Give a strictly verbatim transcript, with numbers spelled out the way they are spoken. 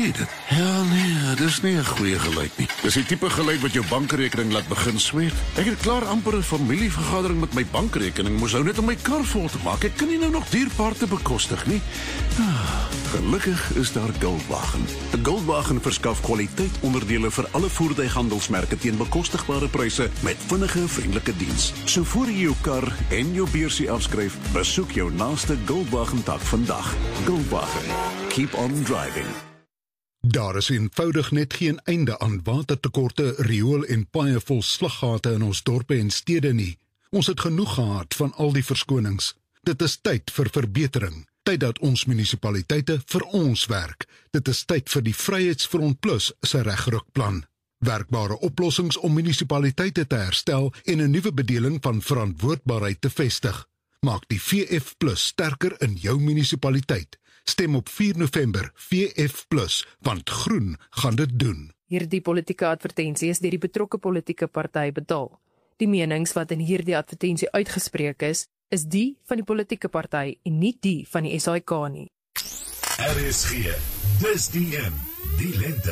sê dit? Ja, nee, dis nie 'n goeie geluid nie. Dis die tipe geluid wat jou bankrekening laat begin sweet. Ek het klaar amper 'n familievergadering met my bankrekening, moes hou net om my kar vol te maak. Ek kan nie nou nog dierpaarte bekostig nie. Ah, gelukkig is daar Goldwagen. Goldwagen verskaf kwaliteit onderdele vir alle voertuighandelsmerke teen bekostigbare pryse met vinnige, vriendelike diens. So voor jy jou kar en jou beursie afskryf, besoek jou naaste Goldwagen tak vandag. Goldwagen. Keep on driving. Daar is eenvoudig net geen einde aan watertekorte, riool en paaie vol slaggate in ons dorpe en stede nie. Ons het genoeg gehad van al die verskonings. Dit is tyd vir verbetering. Tyd dat ons munisipaliteite vir ons werk. Dit is tyd vir die Vryheidsfront Plus se regrukplan. Werkbare oplossings om munisipaliteite te herstel en 'n nuwe bedeling van verantwoordbaarheid te vestig. Maak die V F Plus sterker in jou munisipaliteit. Stem op vier November V F Plus, want groen gaan dit doen. Hierdie politieke advertensie is deur die betrokke politieke party betaal. Die menings wat in hierdie advertensie uitgespreek is, is die van die politieke party en nie die van die S A I K nie. R S G, dis die een, die lente.